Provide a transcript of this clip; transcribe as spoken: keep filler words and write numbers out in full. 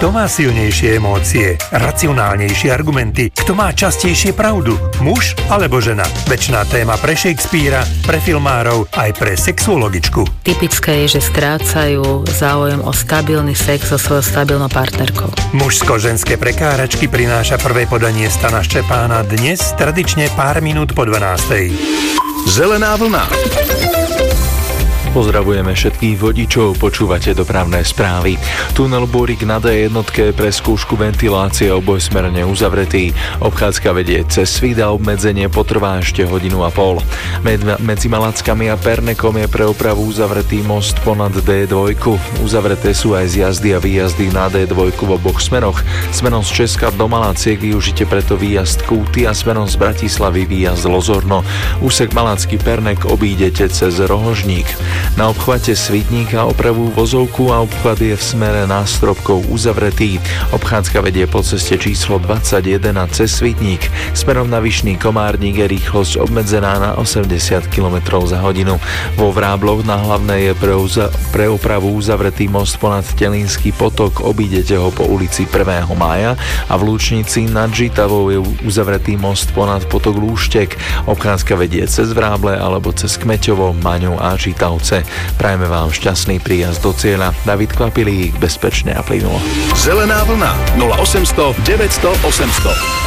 Kto má silnejšie emócie, racionálnejšie argumenty? Kto má častejšie pravdu? Muž alebo žena? Večná téma pre Shakespearea, pre filmárov, aj pre sexuologičku. Typické je, že strácajú záujem o stabilný sex so svojou stabilnou partnerkou. Mužsko-ženské prekáračky prináša prvé podanie Stana Ščepána dnes tradične pár minút po dvanástej. Zelená vlna. Pozdravujeme všetkých vodičov, počúvate dopravné správy. Tunel Búrik na dé jednotke pre skúšku ventilácie obojsmerne uzavretý. Obchádzka vedie cez Svit a obmedzenie potrvá ešte hodinu a pol. Med, medzi Malackami a Pernekom je pre opravu uzavretý most ponad dé dva. Uzavreté sú aj zjazdy a výjazdy na dé dva v oboch smeroch. Smerom z Česka do Malaciek využite preto výjazd Kúty a smerom z Bratislavy výjazd Lozorno. Úsek Malacký Pernek obídete cez Rohožník. Na obchvate Svitníka opravujú vozovku a obchvat je v smere Nástropkov uzavretý. Obchádzka vedie po ceste číslo dvadsaťjeden a cez Svitník. Smerom na Vyšný Komárnik je rýchlosť obmedzená na osemdesiat kilometrov za hodinu. Vo Vrábloch na Hlavnej je pre, uza- pre opravu uzavretý most ponad Telínsky potok, obídete ho po ulici prvého mája a v Lúčnici nad Žitavou je uzavretý most ponad potok Lúštek. Obchádzka vedie cez Vráble alebo cez Kmeťovo, Maňu a Žitavce. Prajeme vám šťastný príjazd do cieľa. David Kvapilík, bezpečne a plynulo. Zelená vlna nula osemsto deväťsto osemsto.